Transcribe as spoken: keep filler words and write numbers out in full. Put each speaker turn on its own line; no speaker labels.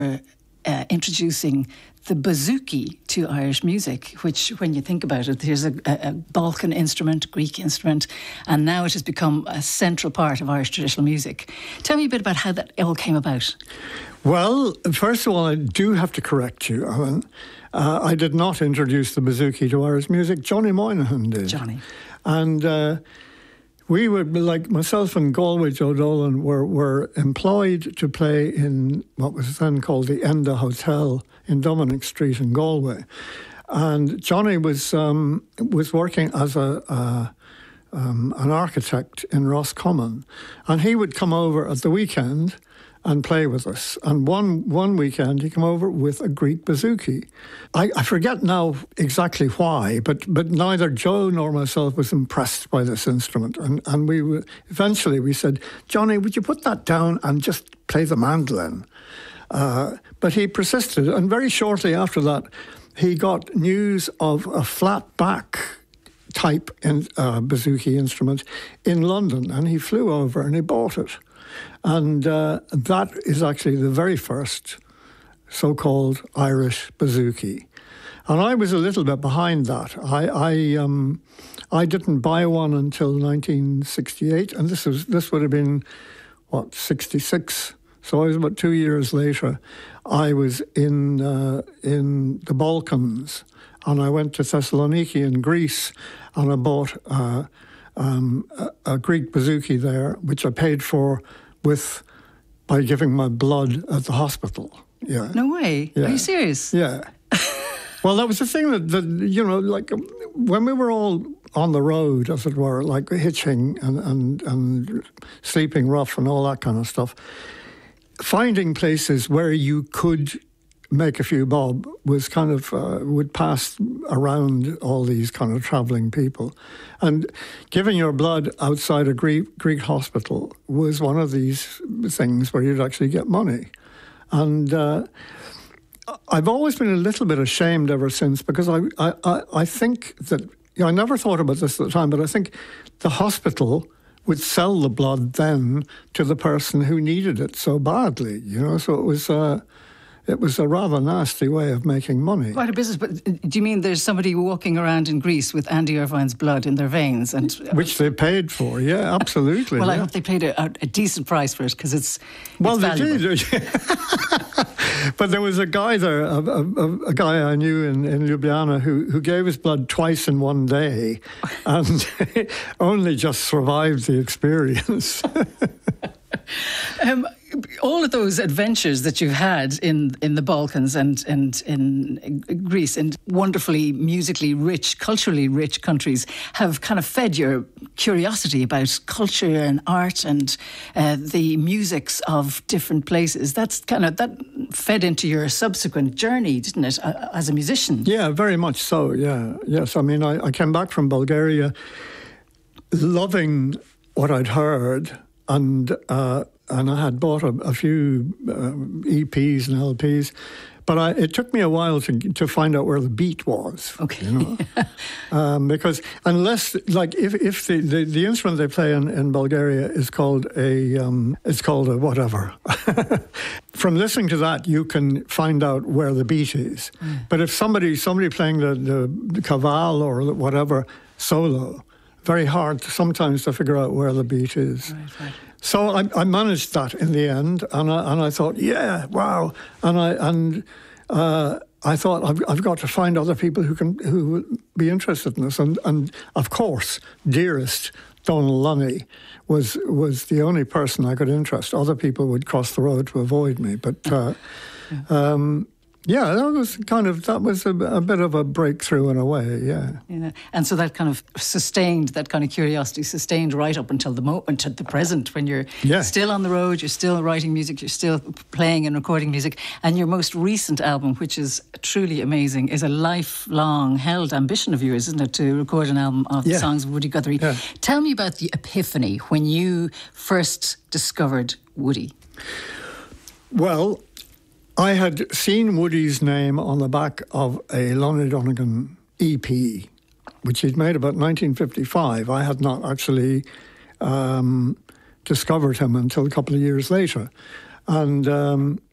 uh, introducing the bouzouki to Irish music, which, when you think about it, there's a, a Balkan instrument, Greek instrument, and now it has become a central part of Irish traditional music. Tell me a bit about how that all came about.
Well, first of all, I do have to correct you, Alan. Uh, I did not introduce the bouzouki to Irish music. Johnny Moynihan did.
Johnny.
And uh, we were, like myself and Galway Joe Dolan, were, were employed to play in what was then called the Enda Hotel in Dominic Street in Galway. And Johnny was um, was working as a... a Um, an architect in Roscommon, and he would come over at the weekend and play with us. And one one weekend he came over with a Greek bouzouki. I, I forget now exactly why, but but neither Joe nor myself was impressed by this instrument. And and we were, eventually we said, Johnny, would you put that down and just play the mandolin? Uh, but he persisted, and very shortly after that, he got news of a flat back type in, uh, bouzouki instrument in London, and he flew over and he bought it. And uh, that is actually the very first so-called Irish bouzouki. And I was a little bit behind that. I I, um, I didn't buy one until nineteen sixty-eight, and this was this would have been, what, sixty-six. So I was about two years later. I was in uh, in the Balkans, and I went to Thessaloniki in Greece, and I bought uh, um, a, a Greek bouzouki there, which I paid for with by giving my blood at the hospital. Yeah.
No way.
Yeah.
Are you serious?
Yeah. Well, that was the thing that, that you know, like when we were all on the road, as it were, like hitching and, and, and sleeping rough and all that kind of stuff, finding places where you could make a few bob was kind of, uh, would pass around all these kind of travelling people. And giving your blood outside a Greek, Greek hospital was one of these things where you'd actually get money. And uh, I've always been a little bit ashamed ever since, because I, I, I think that, you know, I never thought about this at the time, but I think the hospital would sell the blood then to the person who needed it so badly, you know, so it was... Uh, It was a rather nasty way of making money.
Quite a business, but do you mean there's somebody walking around in Greece with Andy Irvine's blood in their veins? And
Which they paid for, yeah, absolutely.
Well,
yeah.
I hope they paid a, a decent price for it, because it's, it's
Well, they
valuable.
did. But there was a guy there, a, a, a guy I knew in, in Ljubljana who, who gave his blood twice in one day and only just survived the experience.
Um, all of those adventures that you've had in, in the Balkans and, and in Greece, and wonderfully musically rich, culturally rich countries, have kind of fed your curiosity about culture and art and uh, the musics of different places. That's kind of, that fed into your subsequent journey, didn't it, uh, as a musician?
Yeah, very much so, yeah. Yes, I mean, I, I came back from Bulgaria loving what I'd heard, and uh, and I had bought a, a few uh, E Ps and L Ps, but I, it took me a while to to find out where the beat was.
Okay.
You know? um, because unless, like, if if the, the, the instrument they play in, in Bulgaria is called a um, it's called a whatever. From listening to that, you can find out where the beat is. Mm. But if somebody somebody playing the the, the kaval or whatever solo, very hard sometimes to figure out where the beat is.
Right, right.
So I, I managed that in the end, and I, and I thought, yeah, wow, and I and uh, I thought I've, I've got to find other people who can who will be interested in this, and and of course, dearest Donald Lunny was was the only person I could interest. Other people would cross the road to avoid me, but. Uh, um, Yeah, that was kind of, that was a, a bit of a breakthrough in a way, yeah.
Yeah. And so that kind of sustained, that kind of curiosity sustained right up until the moment, at the present, when you're
yeah.
still on the road, you're still writing music, you're still playing and recording music. And your most recent album, which is truly amazing, is a lifelong held ambition of yours, isn't it, to record an album of
yeah.
the songs of Woody Guthrie.
Yeah.
Tell me about the epiphany when you first discovered Woody.
Well, I had seen Woody's name on the back of a Lonnie Donegan E P, which he'd made about nineteen fifty-five. I had not actually um, discovered him until a couple of years later. And um,